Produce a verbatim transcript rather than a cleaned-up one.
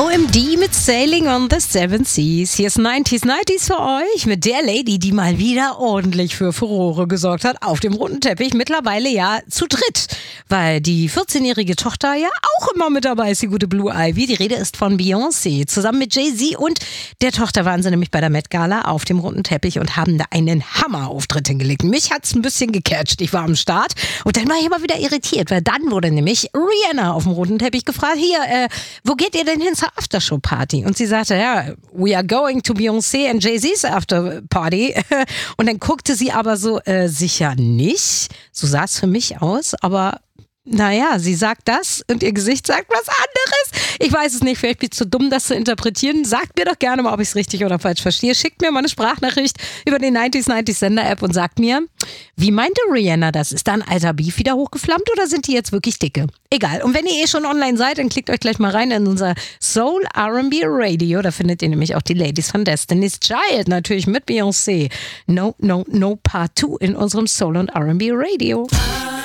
O M D mit Sailing on the Seven Seas. Hier ist neunziger neunzig für euch mit der Lady, die mal wieder ordentlich für Furore gesorgt hat auf dem roten Teppich. Mittlerweile ja zu dritt, weil die vierzehnjährige Tochter ja auch immer mit dabei ist, die gute Blue Ivy. Die Rede ist von Beyoncé. Zusammen mit Jay-Z und der Tochter waren sie nämlich bei der Met Gala auf dem roten Teppich und haben da einen Hammerauftritt hingelegt. Mich hat's ein bisschen gecatcht. Ich war am Start und dann war ich immer wieder irritiert, weil dann wurde nämlich Rihanna auf dem roten Teppich gefragt, hier, äh, wo geht ihr denn hin zur Aftershow-Party? Und sie sagte, ja, we are going to Beyoncé and Jay-Z's After-Party. Und dann guckte sie aber so, äh, sicher nicht. So sah es für mich aus, aber naja, sie sagt das und ihr Gesicht sagt was anderes. Ich weiß es nicht, vielleicht bin ich zu dumm, das zu interpretieren. Sagt mir doch gerne mal, ob ich es richtig oder falsch verstehe. Schickt mir mal eine Sprachnachricht über die neunziger neunzig Sender-App und sagt mir, wie meinte Rihanna das? Ist da ein alter Beef wieder hochgeflammt oder sind die jetzt wirklich dicke? Egal. Und wenn ihr eh schon online seid, dann klickt euch gleich mal rein in unser Soul R and B Radio. Da findet ihr nämlich auch die Ladies von Destiny's Child, natürlich mit Beyoncé. No, no, no Part zwei in unserem Soul und R and B Radio.